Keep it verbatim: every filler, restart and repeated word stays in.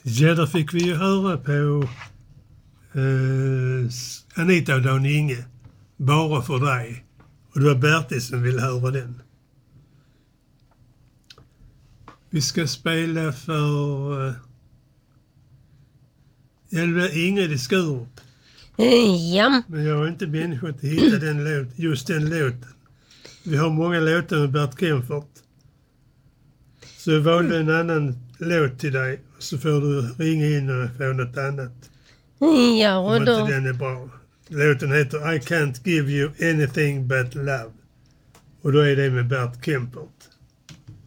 Ja, där fick vi ju höra på eh, Anita och Dan Inge, Bara för dig. Och det var Bertil som ville höra den. Vi ska spela för eh, Elva Ingrid i Skurup. Ja. Men jag har inte människa att hitta den låt, just den låten. Vi har många låtar med Bert Kempfert. Så jag valde en annan låt till dig. Så får du ringa in och få något annat. Ja, och Om då... inte den är bra. Låten heter I Can't Give You Anything But Love. Och då är det med Bert Kempfert.